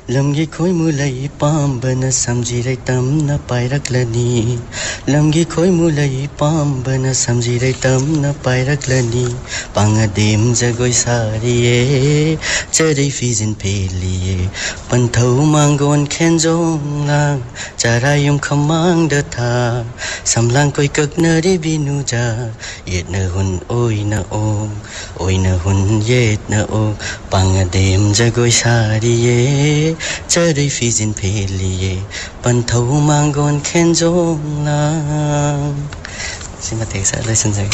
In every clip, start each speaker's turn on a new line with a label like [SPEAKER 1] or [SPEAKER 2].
[SPEAKER 1] lamgi khoi mulai pambana samjirai tamna pairaklani lamgi khoi mulai pambana samjirai tamna pairaklani pangadem jagoi sariye charai fizin pheliye panthau mangon khenjong lang charayum khamang da tha samlang koi kaknari binuja yetna hun oina hun yetna o pangadem jagoi sariye charai fizin pheliye panthau mangon khenjong lang simatek sa lesson jai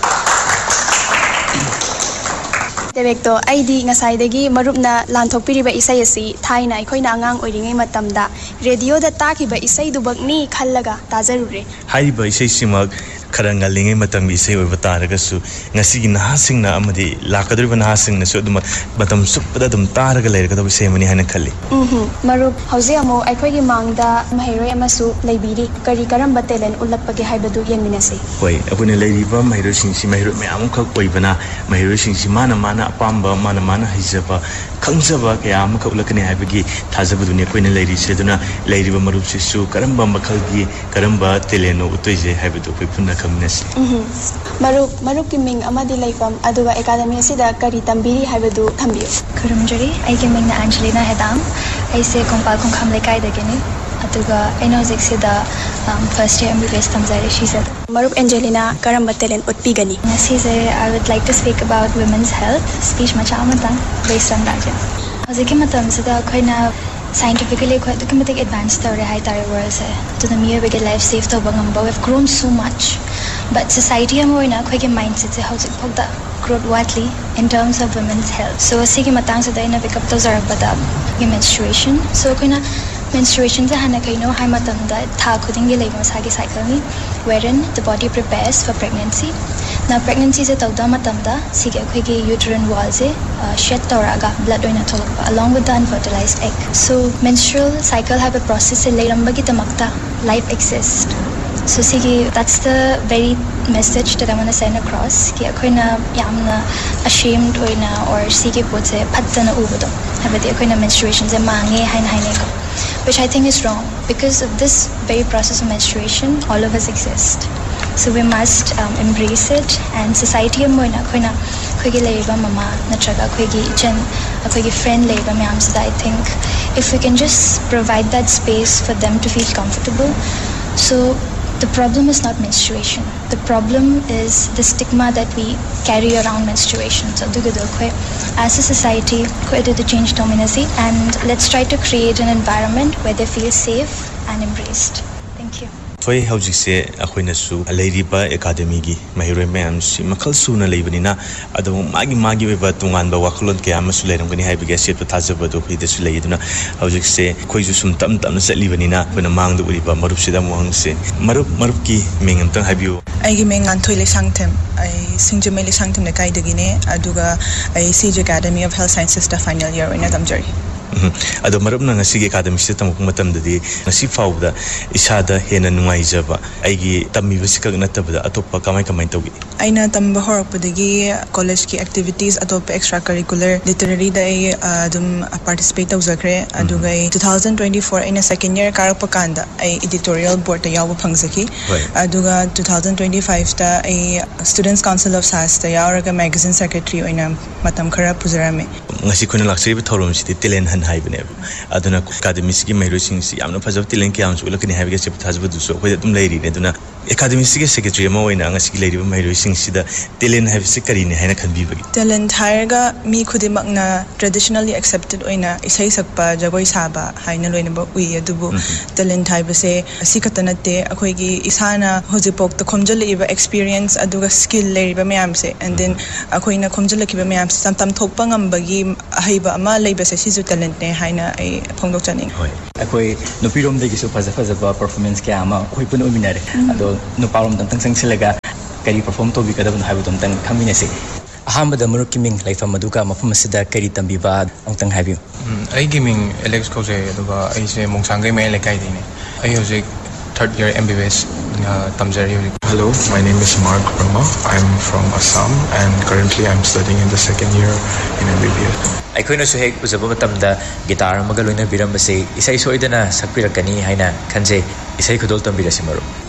[SPEAKER 2] Director ID ngasaidagi marupna lanthokpiriba isai asi thaina aikoina angang oiringai matamda radio da takiba isai dubakni khallaga tajarure
[SPEAKER 3] haiba isai simak karanga lingai matam isai oiba taragasu ngasigi nahasingna amadi lakadriba nahasingna su dum matam suppada dum taraga leirga da isai mani hana khalli
[SPEAKER 2] marup hauze amo aikoigi mangda mahiroi amasu leibiri kari karamba talent ulakpage haibadu yengminase
[SPEAKER 3] hoi abune leiriba mahiroi singsi mahiroi mayam khak oibana mahiroi singsi mana apamba mana hijaba khangzaba kaya amaka ulakani haibagi thajabaduni koina leiri seduna leiriba marup sisu karamba makhalgi karamba teleno utoije haibadu koi punna khamnasi
[SPEAKER 2] marup ki ming amadi laifam aduga academy asida kari tambiri haibadu thambiyo
[SPEAKER 4] Kurumjari aigi ming na Angelina Hedam aise kompal kham lekai dageni aduga enozik sida first year MBBS tamjari she said
[SPEAKER 2] marup Angelina karamba talent utpigani
[SPEAKER 4] ngasi I would like to speak about women's health speech macha amata based on that hojiki matam sida khoina scientifically quite documented advanced tawre hai tare world se to the mere big life safe to bangamba we have grown so much but society amoina khoige mindset se hojik phokda growth widely in terms of women's health so asigi matang sa daina pick up to zarabada menstruation so khoina menstruation is hana kaino hai matam da tha khuding gi leiba sagi cycle ni wherein the body prepares for pregnancy now pregnancy is tawda matam da sige khoi gi uterine wall se shed toraga blood oina tholakpa along with the unfertilized egg so menstrual cycle have a process se leiramba gi tamakta life exists so sige that's the very message that I want to send across ki akoina yamna ashamed oina or sige potse phattana ubado habati akoina menstruation se mange haine ko which I think is wrong because of this very process of menstruation all of us exist so we must embrace it and society amoina khoina khoigi leiba mama natraga khoigi chen khoigi friend leiba myam so I think if we can just provide that space for them to feel comfortable so the problem is not menstruation the problem is the stigma that we carry around menstruation so as a society to change dominancy and let's try to create an environment where they feel safe and embraced thank you
[SPEAKER 3] Foi haujise akoina su leiriba academy gi mahiroi mayam si makhal suna leibanina adu magi weba tungan ba wakhulon ke amasu leiramgani haibige set thajabadu hidesu leiduna haujise khoiju sum tam salibanina kona mangdu uriba marup sida muangse marup ki mengantang habiu
[SPEAKER 5] aigi mengan thoile sangthem ai singjumeli sangthem ne kaidagine aduga ai CJ Academy of Health Sciences ta final year ina tamjari
[SPEAKER 3] ado marupna ngasi ge academy se tamuk matam dadi ngasi fawda isada hena nungai jaba aigi tammi bisikak natabda atoppa kamai togi
[SPEAKER 5] aina tamba horakpadagi college ki activities atop extracurricular literary da adum participate tawjakre aduga 2024 aina second year karakpa kanda ai editorial board ta yawa phangsaki aduga 2025 ta ai students council of SAS ta yawraga magazine secretary oina matam khara pujarame
[SPEAKER 3] ngasi khona laksari thorom siti talent han haibane aduna academy ki mahiroi sing si amna phajab talent ki amsu ulakani haibe se thajbu du so khoi dum leiri ne duna academy ki secretary ma oina ngasi ki leiri mahiroi sing sida talent haibe se kari ne haina khanbi bagi
[SPEAKER 5] talent hairga mi khudimakna traditionally accepted oina isai sakpa jagoi saba haina loina ba ui adubu talent haibe se sikatanatte akhoi gi isana hojipok to khomjaliba experience aduga skill leiriba mayam se and then akhoina khomjalakiba mayam se tam thokpa ngambagi haiba ama leiba se sizu talent ne haina ai phongdok chaning
[SPEAKER 6] hoi akoi nupirom degi su faza performance kya ama khoi pun uminare ado nuparom tang sangsilaga kari perform to bi kadabun haibu tang khaminase ahambada maruk kiming laifa maduka mafum asida kari tambiba angtang haibu
[SPEAKER 7] ai giming Alex Khose aduga ai se mongsangai mai lekai dine ai hojik third year MBBS tamjari.
[SPEAKER 8] Hello, my name is Mark Verma. I'm from Assam and currently I'm studying in the second year in MBBS.
[SPEAKER 6] ꯑꯩꯈꯣꯏꯅ ꯁꯨ ꯍꯦꯛ ꯎꯖꯕ ꯃꯇꯝꯗ guitar ꯑꯃꯒ ꯂꯣꯏꯅꯕꯤꯔꯝꯕꯁꯦ ꯏꯁꯩ ꯁꯣꯏꯗꯅ ꯁꯛꯄꯤꯔꯛꯀꯅꯤ ꯍꯥꯏꯅ ꯈꯟꯖꯩ ꯏꯁꯩ ꯈꯨꯗꯣꯜ ꯇꯝꯕꯤꯔꯁꯤ ꯃꯔꯨꯞ